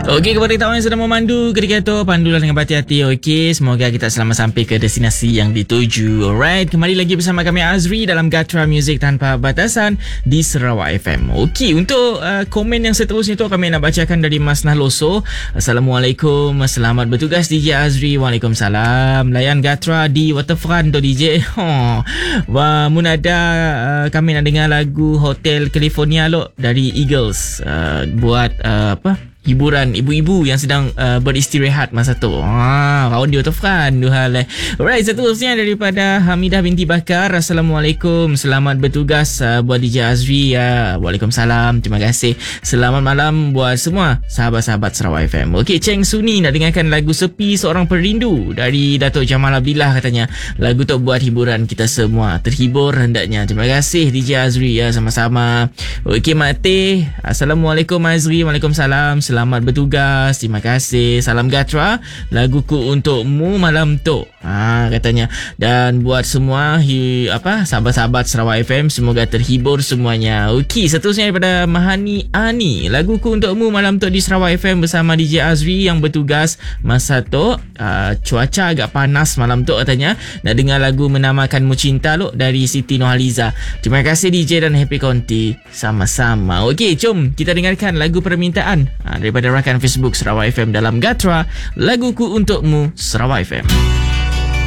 Okey, kepada kita orang yang sedang memandu ketika itu, pandulah dengan berhati-hati. Okey, semoga kita selamat sampai ke destinasi yang dituju. Alright, kembali lagi bersama kami Azri dalam Gatra Music Tanpa Batasan di Sarawak FM. Okey, untuk komen yang seterusnya tu kami nak bacakan dari Mas Nahloso. Assalamualaikum, selamat bertugas DJ Azri. Waalaikumsalam. Layan Gatra di waterfront tu DJ. Wah, munada kami nak dengar lagu Hotel California lo dari Eagles. Buat hiburan ibu-ibu yang sedang beristirahat masa tu. Kawan dia waterfront tu hal. Alright, seterusnya daripada Hamidah binti Bakar. Assalamualaikum, selamat bertugas buat DJ Azri. Waalaikumsalam, terima kasih. Selamat malam buat semua sahabat-sahabat Sarawak FM. Okey, Cheng Suni nak dengarkan lagu Sepi Seorang Perindu dari Datuk Jamal Abdillah katanya. Lagu tu buat hiburan kita semua, terhibur hendaknya. Terima kasih DJ Azri ya, sama-sama. Okey, Mak Teh. Assalamualaikum Azri. Waalaikumsalam. Selamat bertugas. Terima kasih. Salam Gatra. Laguku untukmu malam tu. Katanya. Dan buat semua sahabat-sahabat Sarawak FM, semoga terhibur semuanya. Okey, seterusnya daripada Mahani Ani. Laguku untukmu malam tu di Sarawak FM bersama DJ Azri yang bertugas masa tu. Cuaca agak panas malam tu katanya. Nak dengar lagu Menamakanmu Cinta lo dari Siti Nurhaliza. Terima kasih DJ dan happy konti. Sama-sama. Okey, jom kita dengarkan lagu permintaan daripada rakan Facebook Sarawak FM dalam Gatra, Laguku Untukmu Sarawak FM.